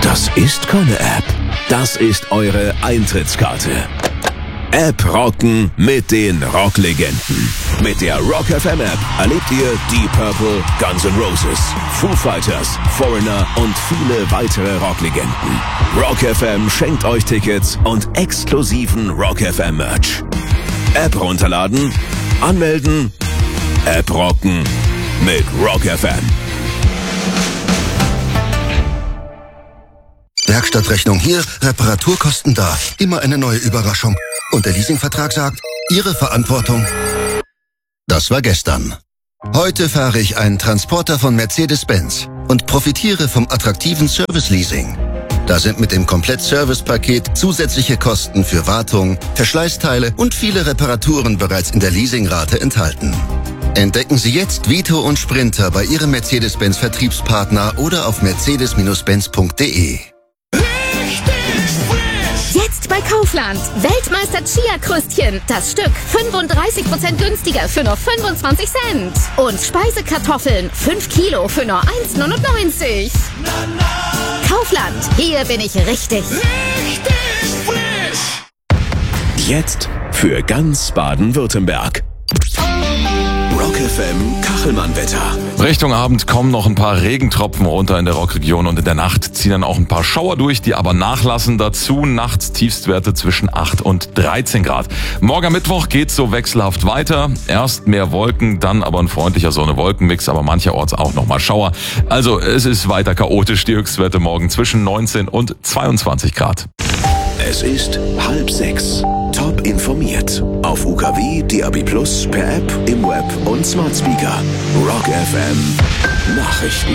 Das ist keine App. Das ist eure Eintrittskarte. App rocken mit den Rocklegenden. Mit der Rock FM App erlebt ihr Deep Purple, Guns N' Roses, Foo Fighters, Foreigner und viele weitere Rocklegenden. Rock FM schenkt euch Tickets und exklusiven Rock FM Merch. App runterladen, anmelden, App rocken mit Rock FM. Werkstattrechnung hier, Reparaturkosten da. Immer eine neue Überraschung. Und der Leasingvertrag sagt, Ihre Verantwortung. Das war gestern. Heute fahre ich einen Transporter von Mercedes-Benz und profitiere vom attraktiven Service-Leasing. Da sind mit dem Komplett-Service-Paket zusätzliche Kosten für Wartung, Verschleißteile und viele Reparaturen bereits in der Leasingrate enthalten. Entdecken Sie jetzt Vito und Sprinter bei Ihrem Mercedes-Benz-Vertriebspartner oder auf mercedes-benz.de. Jetzt bei Kaufland. Weltmeister Chia-Krustchen. Das Stück 35% günstiger für nur 25 Cent. Und Speisekartoffeln 5 Kilo für nur 1,99. Kaufland. Hier bin ich richtig. Richtig frisch. Jetzt für ganz Baden-Württemberg. Rock FM Kachelmann-Wetter. Richtung Abend kommen noch ein paar Regentropfen runter in der Rockregion und in der Nacht ziehen dann auch ein paar Schauer durch, die aber nachlassen. Dazu nachts Tiefstwerte zwischen 8 und 13 Grad. Morgen Mittwoch geht's so wechselhaft weiter. Erst mehr Wolken, dann aber ein freundlicher Sonne-Wolken-Mix, aber mancherorts auch nochmal Schauer. Also es ist weiter chaotisch. Die Höchstwerte morgen zwischen 19 und 22 Grad. Es ist 5:30. Top informiert. Auf UKW, DAB+, per App, im Web und Smart Speaker. Rock FM Nachrichten.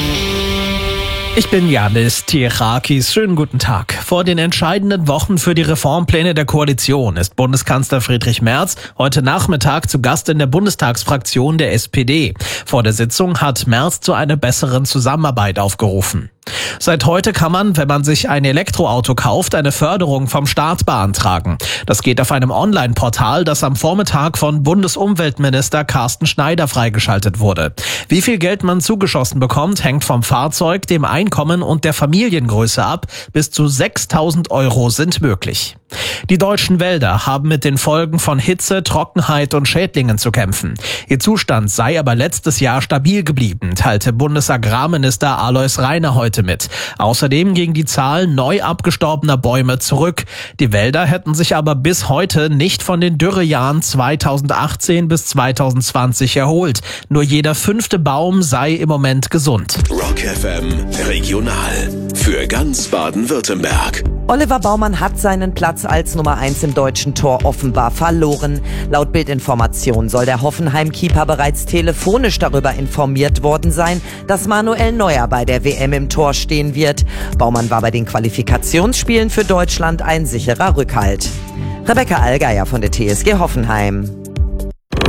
Ich bin Janis Tirakis. Schönen guten Tag. Vor den entscheidenden Wochen für die Reformpläne der Koalition ist Bundeskanzler Friedrich Merz heute Nachmittag zu Gast in der Bundestagsfraktion der SPD. Vor der Sitzung hat Merz zu einer besseren Zusammenarbeit aufgerufen. Seit heute kann man, wenn man sich ein Elektroauto kauft, eine Förderung vom Staat beantragen. Das geht auf einem Online-Portal, das am Vormittag von Bundesumweltminister Carsten Schneider freigeschaltet wurde. Wie viel Geld man zugeschossen bekommt, hängt vom Fahrzeug, dem Einkommen und der Familiengröße ab. Bis zu 6.000 € sind möglich. Die deutschen Wälder haben mit den Folgen von Hitze, Trockenheit und Schädlingen zu kämpfen. Ihr Zustand sei aber letztes Jahr stabil geblieben, teilte Bundesagrarminister Alois Rainer heute mit. Außerdem ging die Zahl neu abgestorbener Bäume zurück. Die Wälder hätten sich aber bis heute nicht von den Dürrejahren 2018 bis 2020 erholt. Nur jeder 5. Baum sei im Moment gesund. Rock FM Regional für ganz Baden-Württemberg. Oliver Baumann hat seinen Platz als Nummer 1 im deutschen Tor offenbar verloren. Laut Bildinformation soll der Hoffenheim-Keeper bereits telefonisch darüber informiert worden sein, dass Manuel Neuer bei der WM im Tor stehen wird. Baumann war bei den Qualifikationsspielen für Deutschland ein sicherer Rückhalt. Rebecca Allgeier von der TSG Hoffenheim.